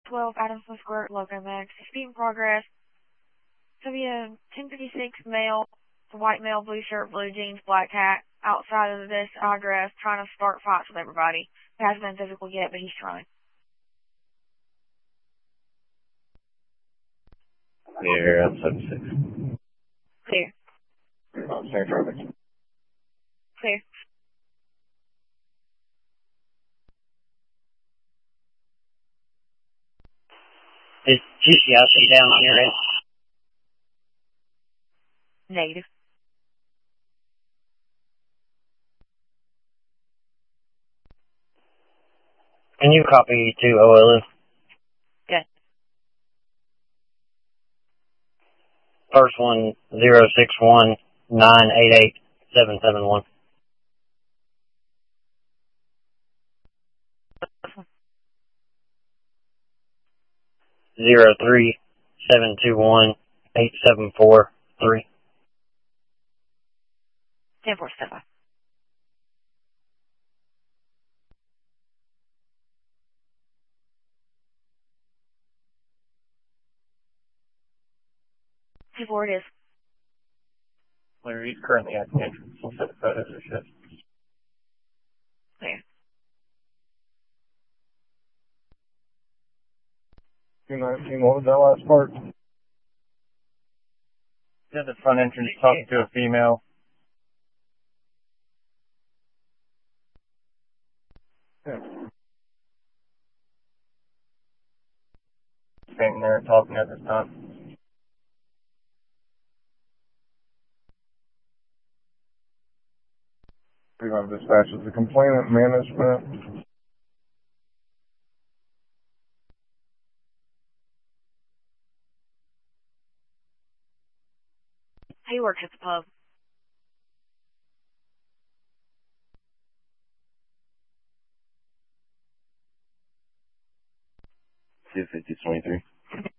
12 Adamson Square, Locomax. Speed in progress. So be a 1056 male, white male, blue shirt, blue jeans, black hat, outside of this address, trying to start fights with everybody. He hasn't been physical yet, but he's trying. Clear, up 76. Clear. Clear traffic. Clear. Is GCIC down on your end? Negative. Can you copy to OLU? Good. First one, 061-988-771. Zero 3-721-8743. 1047. See where it is. Clear, he's currently at the entrance. We'll set the photos or shit. Clear. 219, what was that last part? He's at the front entrance talking to a female. Yeah. Standing there talking at this time. 300 dispatch is the complainant management. He works at the pub. 250-23.